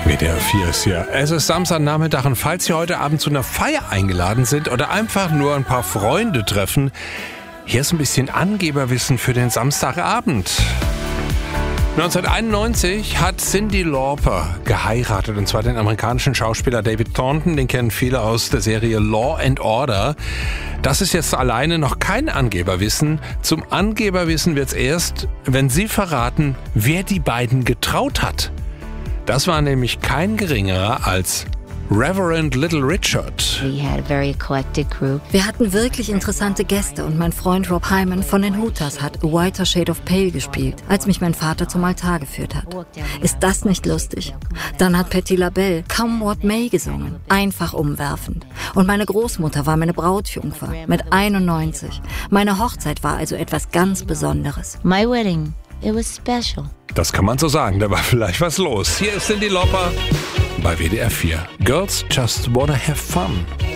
WDR 4 ist hier. Es ist Samstagnachmittag und falls Sie heute Abend zu einer Feier eingeladen sind oder einfach nur ein paar Freunde treffen, hier ist ein bisschen Angeberwissen für den Samstagabend. 1991 hat Cyndi Lauper geheiratet, und zwar den amerikanischen Schauspieler David Thornton. Den kennen viele aus der Serie Law and Order. Das ist jetzt alleine noch kein Angeberwissen. Zum Angeberwissen wird's erst, wenn Sie verraten, wer die beiden getraut hat. Das war nämlich kein geringerer als Reverend Little Richard. Wir hatten wirklich interessante Gäste und mein Freund Rob Hyman von den Hooters hat A Whiter Shade of Pale gespielt, als mich mein Vater zum Altar geführt hat. Ist das nicht lustig? Dann hat Patti LaBelle Come What May gesungen. Einfach umwerfend. Und meine Großmutter war meine Brautjungfer mit 91. Meine Hochzeit war also etwas ganz Besonderes. My wedding, it was special. Das kann man so sagen, da war vielleicht was los. Hier ist Cyndi Lauper bei WDR 4. Girls just wanna have fun.